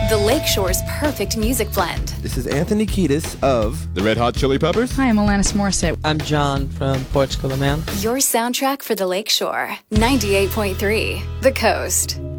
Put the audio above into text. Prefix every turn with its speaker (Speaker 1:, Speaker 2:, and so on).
Speaker 1: The Lakeshore's perfect music blend.
Speaker 2: This is Anthony Kiedis of
Speaker 3: The Red Hot Chili Peppers.
Speaker 4: Hi, I'm Alanis Morissette.
Speaker 5: I'm John from Portugal, Man.
Speaker 1: Your soundtrack for the Lakeshore. 98.3 The Coast.